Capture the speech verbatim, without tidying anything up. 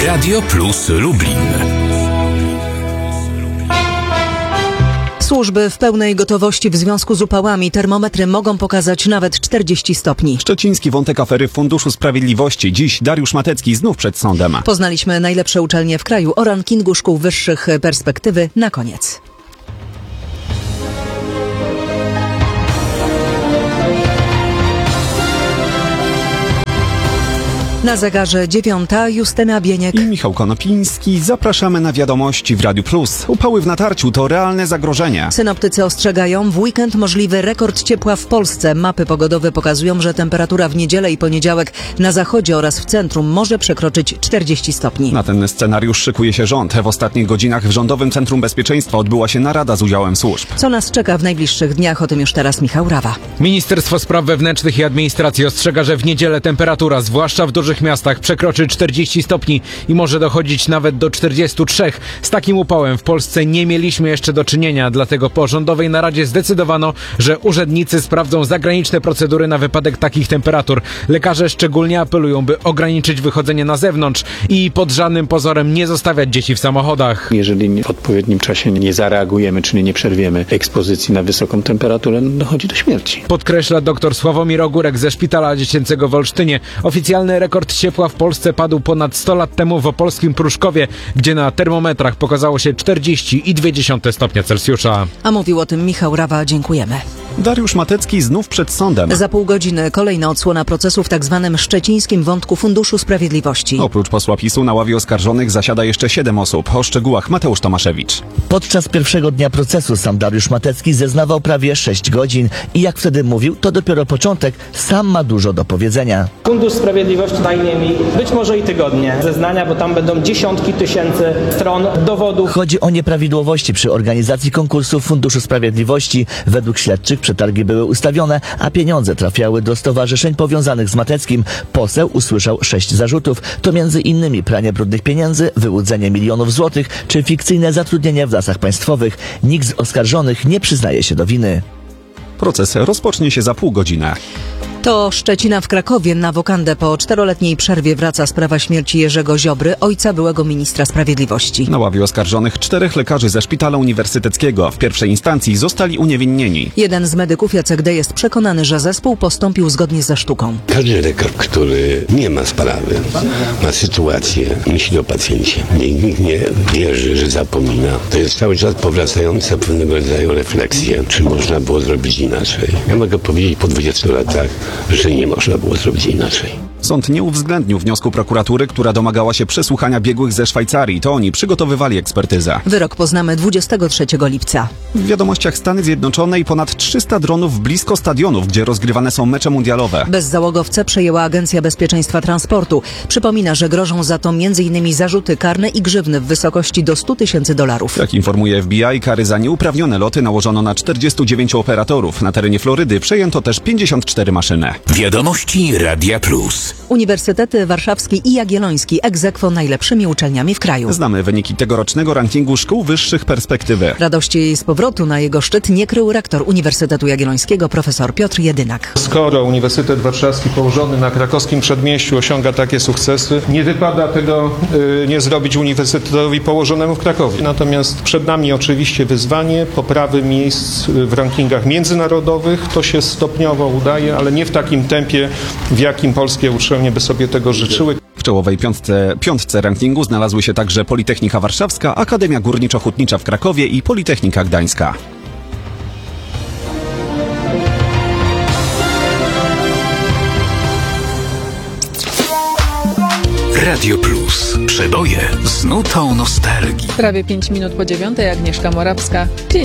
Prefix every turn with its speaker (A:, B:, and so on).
A: Radio Plus Lublin.
B: Służby w pełnej gotowości w związku z upałami. Termometry mogą pokazać nawet czterdzieści stopni.
C: Szczeciński wątek afery w Funduszu Sprawiedliwości. Dziś Dariusz Matecki znów przed sądem.
B: Poznaliśmy najlepsze uczelnie w kraju. O rankingu szkół wyższych perspektywy na koniec. Na zegarze dziewiąta, Justyna Bieniek
C: i Michał Konopiński. Zapraszamy na wiadomości w Radiu Plus. Upały w natarciu to realne zagrożenie.
B: Synoptycy ostrzegają, w weekend możliwy rekord ciepła w Polsce. Mapy pogodowe pokazują, że temperatura w niedzielę i poniedziałek na zachodzie oraz w centrum może przekroczyć czterdzieści stopni.
C: Na ten scenariusz szykuje się rząd. W ostatnich godzinach w Rządowym Centrum Bezpieczeństwa odbyła się narada z udziałem służb.
B: Co nas czeka w najbliższych dniach? O tym już teraz Michał Rawa.
D: Ministerstwo Spraw Wewnętrznych i Administracji ostrzega, że w niedzielę temperatura, zwłaszcza w dużych miastach, przekroczy czterdzieści stopni i może dochodzić nawet do czterdziestu trzech. Z takim upałem w Polsce nie mieliśmy jeszcze do czynienia, dlatego po rządowej naradzie zdecydowano, że urzędnicy sprawdzą zagraniczne procedury na wypadek takich temperatur. Lekarze szczególnie apelują, by ograniczyć wychodzenie na zewnątrz i pod żadnym pozorem nie zostawiać dzieci w samochodach.
E: Jeżeli w odpowiednim czasie nie zareagujemy, czyli nie przerwiemy ekspozycji na wysoką temperaturę, dochodzi do śmierci.
D: Podkreśla dr Sławomir Ogórek ze Szpitala Dziecięcego w Olsztynie. Oficjalny rekord ciepła w Polsce padł ponad sto lat temu w opolskim Pruszkowie, gdzie na termometrach pokazało się czterdzieści przecinek dwa stopnia Celsjusza.
B: A mówił o tym Michał Rawa. Dziękujemy.
C: Dariusz Matecki znów przed sądem.
B: Za pół godziny kolejna odsłona procesu w tzw. szczecińskim wątku Funduszu Sprawiedliwości.
C: Oprócz posła PiSu na ławie oskarżonych zasiada jeszcze siedem osób. O szczegółach Mateusz Tomaszewicz.
F: Podczas pierwszego dnia procesu sam Dariusz Matecki zeznawał prawie sześć godzin i jak wtedy mówił, to dopiero początek, sam ma dużo do powiedzenia.
G: Fundusz Sprawiedliwości daje mi być może i tygodnie zeznania, bo tam będą dziesiątki tysięcy stron dowodów.
F: Chodzi o nieprawidłowości przy organizacji konkursu Funduszu Sprawiedliwości. Według śledczych przetargi były ustawione, a pieniądze trafiały do stowarzyszeń powiązanych z Mateckim. Poseł usłyszał sześć zarzutów. To między innymi pranie brudnych pieniędzy, wyłudzenie milionów złotych czy fikcyjne zatrudnienie w Lasach Państwowych. Nikt z oskarżonych nie przyznaje się do winy.
C: Proces rozpocznie się za pół godziny.
B: To Szczecina w Krakowie. Na wokandę po czteroletniej przerwie wraca sprawa śmierci Jerzego Ziobry, ojca byłego ministra sprawiedliwości.
C: Na ławie oskarżonych czterech lekarzy ze Szpitala Uniwersyteckiego. W pierwszej instancji zostali uniewinnieni.
B: Jeden z medyków, Jacek D., jest przekonany, że zespół postąpił zgodnie ze sztuką.
H: Każdy lekarz, który nie ma sprawy, ma sytuację, myśli o pacjencie. Nikt nie wierzy, że zapomina. To jest cały czas powracająca pewnego rodzaju refleksja, czy można było zrobić inaczej. Ja mogę powiedzieć po dwudziestu latach, że nie można było zrobić inaczej.
C: Sąd nie uwzględnił wniosku prokuratury, która domagała się przesłuchania biegłych ze Szwajcarii. To oni przygotowywali ekspertyzę.
B: Wyrok poznamy dwudziestego trzeciego lipca.
C: W wiadomościach Stany Zjednoczone i ponad trzysta dronów blisko stadionów, gdzie rozgrywane są mecze mundialowe.
B: Bezzałogowce przejęła Agencja Bezpieczeństwa Transportu. Przypomina, że grożą za to między innymi zarzuty karne i grzywny w wysokości do stu tysięcy dolarów.
C: Jak informuje F B I, kary za nieuprawnione loty nałożono na czterdziestu dziewięciu operatorów. Na terenie Florydy przejęto też pięćdziesiąt cztery maszyny.
A: Wiadomości Radia Plus.
B: Uniwersytety Warszawski i Jagielloński ex aequo najlepszymi uczelniami w kraju.
C: Znamy wyniki tegorocznego rankingu szkół wyższych perspektywy.
B: Radości z powrotu na jego szczyt nie krył rektor Uniwersytetu Jagiellońskiego profesor Piotr Jedynak.
I: Skoro Uniwersytet Warszawski położony na krakowskim przedmieściu osiąga takie sukcesy, nie wypada tego y, nie zrobić uniwersytetowi położonemu w Krakowie. Natomiast przed nami oczywiście wyzwanie poprawy miejsc w rankingach międzynarodowych. To się stopniowo udaje, ale nie w takim tempie, w jakim polskie uczelnie by sobie tego życzyły.
C: W czołowej piątce, piątce rankingu znalazły się także Politechnika Warszawska, Akademia Górniczo-Hutnicza w Krakowie i Politechnika Gdańska.
A: Radio Plus. Przeboje z nutą nostalgii.
J: Prawie pięć minut po dziewiątej. Agnieszka Morawska. Dzień